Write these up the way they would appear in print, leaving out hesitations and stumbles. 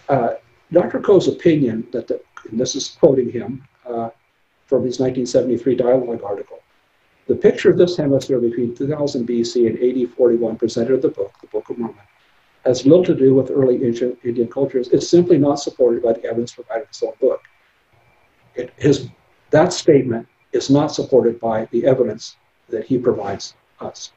Dr. Coe's opinion that, and this is quoting him from his 1973 dialogue article, the picture of this hemisphere between 2000 BC and AD 41 presented in the Book of Mormon, has little to do with early ancient Indian cultures. It's simply not supported by the evidence provided in his own book. That statement is not supported by the evidence that he provides us.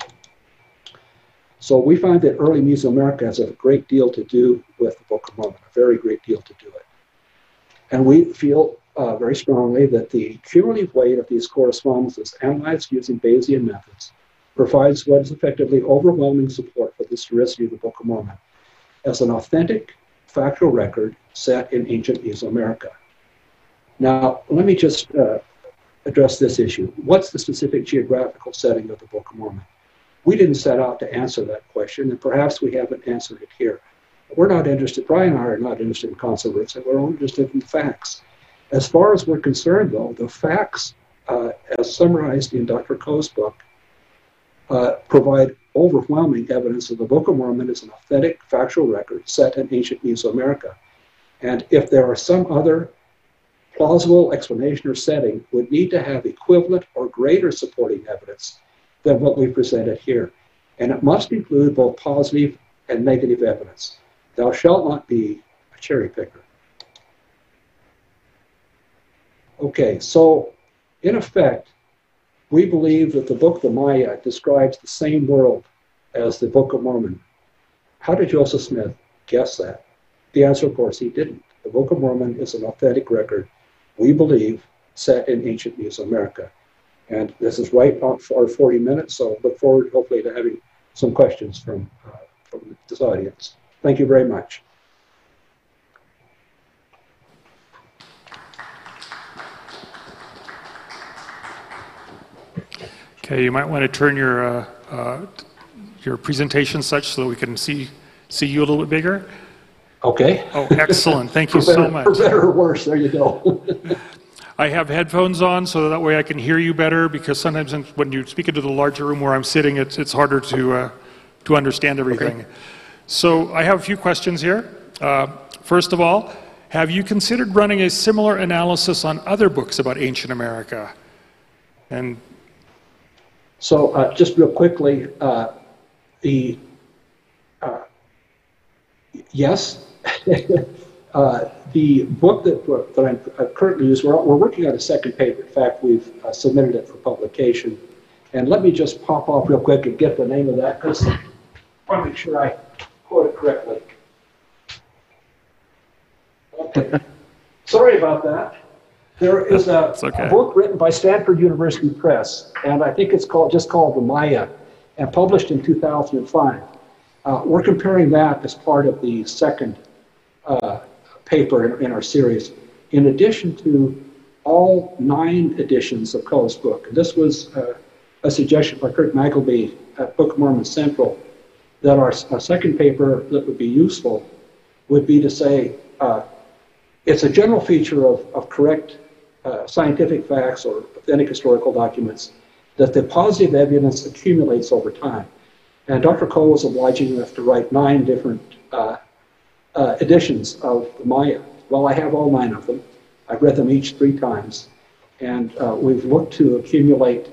So we find that early Mesoamerica has a great deal to do with the Book of Mormon, a very great deal to do it. And we feel very strongly that the cumulative weight of these correspondences analyzed using Bayesian methods provides what is effectively overwhelming support for the historicity of the Book of Mormon as an authentic, factual record set in ancient Mesoamerica. Now, let me just address this issue. What's the specific geographical setting of the Book of Mormon? We didn't set out to answer that question, and perhaps we haven't answered it here. We're not interested, Brian and I are not interested in controversy, we're only interested in facts. As far as we're concerned, though, the facts, as summarized in Dr. Coe's book, provide overwhelming evidence that the Book of Mormon is an authentic, factual record set in ancient Mesoamerica. And if there are some other plausible explanation or setting, would need to have equivalent or greater supporting evidence than what we presented here. And it must include both positive and negative evidence. Thou shalt not be a cherry picker. Okay, so in effect, we believe that the Book of the Maya describes the same world as the Book of Mormon. How did Joseph Smith guess that? The answer, of course, he didn't. The Book of Mormon is an authentic record, we believe, set in ancient Mesoamerica. And this is right on for 40 minutes, so look forward, hopefully, to having some questions from this audience. Thank you very much. Okay, you might want to turn your presentation such so that we can see you a little bit bigger. Okay. Oh, excellent. Thank you so much. For better or worse, there you go. I have headphones on so that way I can hear you better, because sometimes when you speak into the larger room where I'm sitting, it's harder to understand everything. Okay. So I have a few questions here. First of all, have you considered running a similar analysis on other books about ancient America? And so just real quickly, yes. The book that I currently use, we're working on a second paper. In fact, we've submitted it for publication. And let me just pop off real quick and get the name of that, because I want to make sure I quote it correctly. Okay. Sorry about that. There is a book written by Stanford University Press, and I think it's just called The Maya, and published in 2005. We're comparing that as part of the second paper in our series, in addition to all 9 editions of Coe's book. And this was a suggestion by Kurt Magleby at Book of Mormon Central, that our second paper that would be useful would be to say, it's a general feature of correct scientific facts or authentic historical documents that the positive evidence accumulates over time. And Dr. Coe was obliging enough to write 9 different editions of the Maya. Well, I have all 9 of them. I've read them each 3 times. And we've looked to accumulate,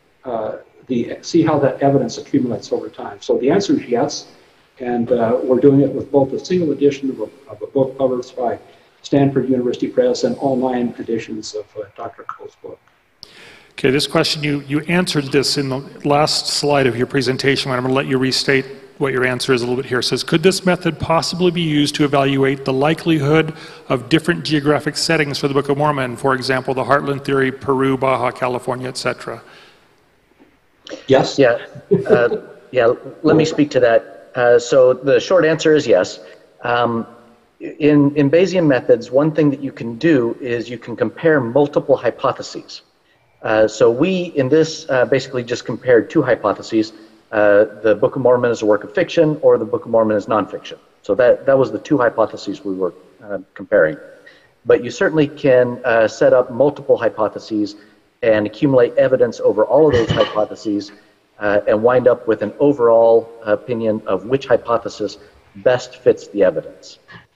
see how that evidence accumulates over time. So the answer is yes. And we're doing it with both a single edition of a book published by Stanford University Press and all 9 editions of Dr. Coe's book. Okay, this question, you answered this in the last slide of your presentation, but I'm going to let you restate what your answer is a little bit here. It says, could this method possibly be used to evaluate the likelihood of different geographic settings for the Book of Mormon, for example, the Heartland Theory, Peru, Baja California, etc.? Yes. Yeah, let me speak to that. So the short answer is yes. In Bayesian methods, one thing that you can do is you can compare multiple hypotheses. So we, in this, basically just compared 2 hypotheses. The Book of Mormon is a work of fiction, or the Book of Mormon is nonfiction. So that was the 2 hypotheses we were comparing. But you certainly can set up multiple hypotheses and accumulate evidence over all of those hypotheses and wind up with an overall opinion of which hypothesis best fits the evidence.